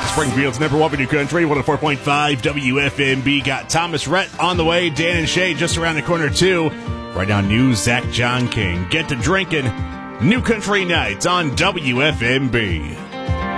Springfield's number one for New Country, 104.5 WFMB. Got Thomas Rhett on the way. Dan and Shay just around the corner, too. Right now, new Zach John King. Get to drinking. New Country Nights on WFMB.